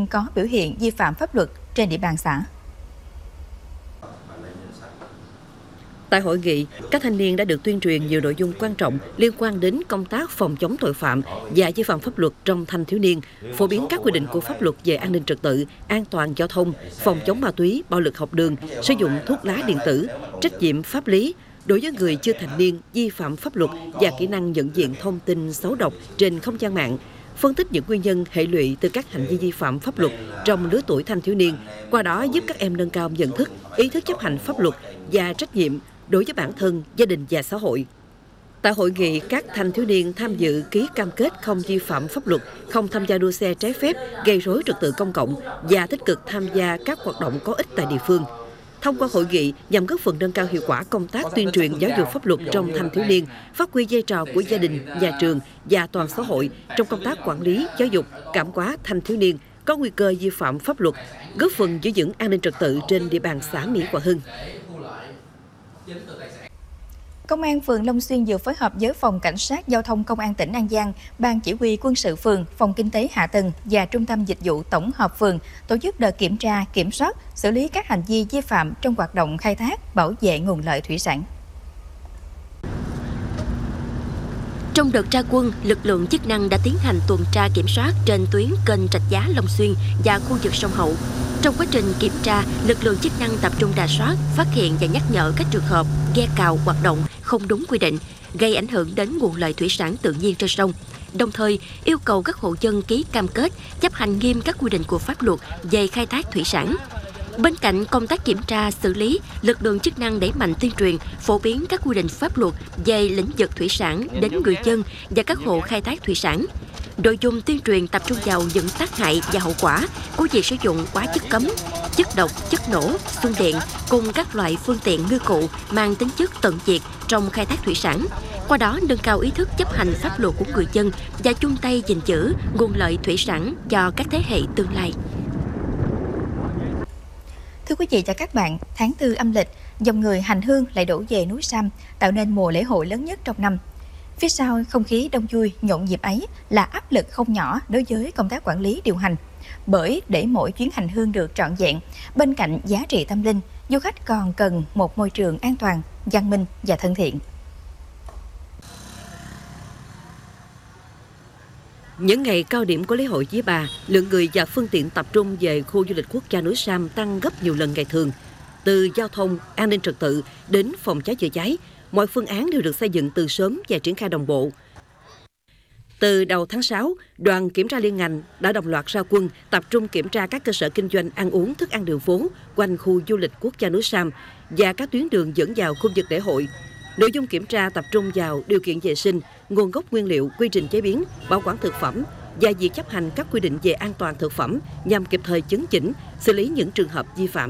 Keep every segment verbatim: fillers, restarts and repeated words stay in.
niên có biểu hiện vi phạm pháp luật trên địa bàn xã. Tại hội nghị, các thanh niên đã được tuyên truyền nhiều nội dung quan trọng liên quan đến công tác phòng chống tội phạm và vi phạm pháp luật trong thanh thiếu niên, phổ biến các quy định của pháp luật về an ninh trật tự, an toàn giao thông, phòng chống ma túy, bạo lực học đường, sử dụng thuốc lá điện tử, trách nhiệm pháp lý đối với người chưa thành niên vi phạm pháp luật và kỹ năng nhận diện thông tin xấu độc trên không gian mạng, phân tích những nguyên nhân hệ lụy từ các hành vi vi phạm pháp luật trong lứa tuổi thanh thiếu niên, qua đó giúp các em nâng cao nhận thức, ý thức chấp hành pháp luật và trách nhiệm đối với bản thân, gia đình và xã hội. Tại hội nghị, các thanh thiếu niên tham dự ký cam kết không vi phạm pháp luật, không tham gia đua xe trái phép, gây rối trật tự công cộng và tích cực tham gia các hoạt động có ích tại địa phương. Thông qua hội nghị nhằm góp phần nâng cao hiệu quả công tác tuyên truyền giáo dục pháp luật trong thanh thiếu niên, phát huy vai trò của gia đình, nhà trường và toàn xã hội trong công tác quản lý, giáo dục, cảm hóa thanh thiếu niên có nguy cơ vi phạm pháp luật, góp phần giữ vững an ninh trật tự trên địa bàn xã Mỹ Hòa Hưng. Công an phường Long Xuyên vừa phối hợp với Phòng Cảnh sát Giao thông Công an tỉnh An Giang, Ban Chỉ huy Quân sự phường, Phòng Kinh tế Hạ tầng và Trung tâm Dịch vụ Tổng hợp phường tổ chức đợt kiểm tra, kiểm soát, xử lý các hành vi vi phạm trong hoạt động khai thác, bảo vệ nguồn lợi thủy sản. Trong đợt ra quân, lực lượng chức năng đã tiến hành tuần tra kiểm soát trên tuyến kênh Rạch Giá Long Xuyên và khu vực sông Hậu. Trong quá trình kiểm tra, lực lượng chức năng tập trung rà soát, phát hiện và nhắc nhở các trường hợp ghe cào hoạt động không đúng quy định, gây ảnh hưởng đến nguồn lợi thủy sản tự nhiên trên sông. Đồng thời, yêu cầu các hộ dân ký cam kết chấp hành nghiêm các quy định của pháp luật về khai thác thủy sản. Bên cạnh công tác kiểm tra, xử lý, lực lượng chức năng đẩy mạnh tuyên truyền, phổ biến các quy định pháp luật về lĩnh vực thủy sản đến người dân và các hộ khai thác thủy sản. Nội dung tuyên truyền tập trung vào những tác hại và hậu quả của việc sử dụng quá chất cấm, chất độc, chất nổ, xung điện cùng các loại phương tiện ngư cụ mang tính chất tận diệt trong khai thác thủy sản. Qua đó nâng cao ý thức chấp hành pháp luật của người dân và chung tay gìn giữ nguồn lợi thủy sản cho các thế hệ tương lai. Thưa quý vị và các bạn, tháng tư âm lịch, dòng người hành hương lại đổ về núi Sam, tạo nên mùa lễ hội lớn nhất trong năm. Phía sau không khí đông vui, nhộn nhịp ấy là áp lực không nhỏ đối với công tác quản lý điều hành. Bởi để mỗi chuyến hành hương được trọn vẹn, bên cạnh giá trị tâm linh, du khách còn cần một môi trường an toàn, văn minh và thân thiện. Những ngày cao điểm của lễ hội Vía Bà, lượng người và phương tiện tập trung về khu du lịch quốc gia núi Sam tăng gấp nhiều lần ngày thường. Từ giao thông, an ninh trật tự đến phòng cháy chữa cháy, mọi phương án đều được xây dựng từ sớm và triển khai đồng bộ. Từ đầu tháng sáu, đoàn kiểm tra liên ngành đã đồng loạt ra quân tập trung kiểm tra các cơ sở kinh doanh ăn uống, thức ăn đường phố quanh khu du lịch quốc gia núi Sam và các tuyến đường dẫn vào khu vực lễ hội. Nội dung kiểm tra tập trung vào điều kiện vệ sinh, nguồn gốc nguyên liệu, quy trình chế biến, bảo quản thực phẩm và việc chấp hành các quy định về an toàn thực phẩm nhằm kịp thời chấn chỉnh, xử lý những trường hợp vi phạm.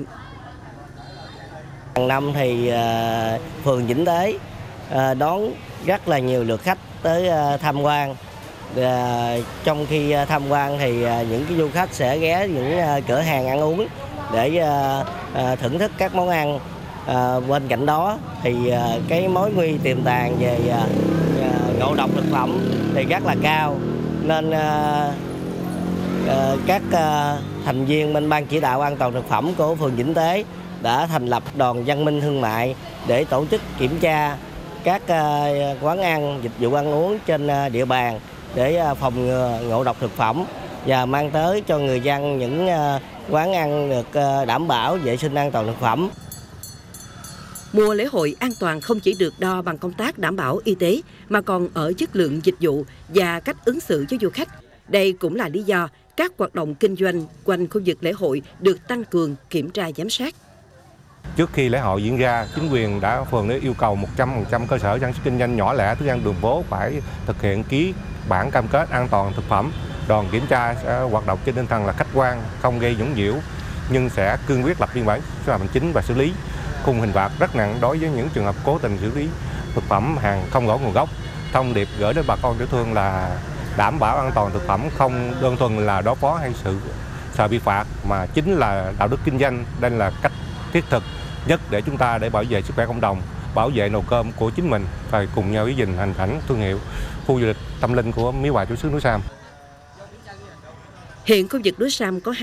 Hàng năm thì uh, phường Vĩnh Tế uh, đón rất là nhiều lượt khách tới uh, tham quan. Uh, trong khi uh, tham quan thì uh, những cái du khách sẽ ghé những uh, cửa hàng ăn uống để uh, uh, thưởng thức các món ăn. À, bên cạnh đó thì uh, cái mối nguy tiềm tàng về uh, uh, ngộ độc thực phẩm thì rất là cao, nên uh, uh, các uh, thành viên bên ban chỉ đạo an toàn thực phẩm của phường Vĩnh Tế đã thành lập đoàn văn minh thương mại để tổ chức kiểm tra các uh, quán ăn, dịch vụ ăn uống trên uh, địa bàn để uh, phòng ngừa ngộ độc thực phẩm và mang tới cho người dân những uh, quán ăn được uh, đảm bảo vệ sinh an toàn thực phẩm. Mùa lễ hội an toàn không chỉ được đo bằng công tác đảm bảo y tế mà còn ở chất lượng dịch vụ và cách ứng xử với du khách. Đây cũng là lý do các hoạt động kinh doanh quanh khu vực lễ hội được tăng cường kiểm tra giám sát. Trước khi lễ hội diễn ra, chính quyền đã phường đã yêu cầu một trăm phần trăm cơ sở sản xuất kinh doanh nhỏ lẻ thức ăn đường phố phải thực hiện ký bản cam kết an toàn thực phẩm. Đoàn kiểm tra sẽ hoạt động trên tinh thần là khách quan, không gây nhũng nhiễu, nhưng sẽ cương quyết lập biên bản vi phạm hành chính và xử lý, khung hình phạt rất nặng đối với những trường hợp cố tình xử lý thực phẩm hàng không rõ nguồn gốc. Thông điệp gửi đến bà con tiểu thương là đảm bảo an toàn thực phẩm không đơn thuần là đối phó hay sự sợ bị phạt, mà chính là đạo đức kinh doanh. Đây là cách thiết thực nhất để chúng ta để bảo vệ sức khỏe cộng đồng, bảo vệ nồi cơm của chính mình, phải cùng nhau giữ gìn hình ảnh thương hiệu khu du lịch tâm linh của Mỹ Hòa Chủ xứ núi Sam. Hiện khu vực núi Sam có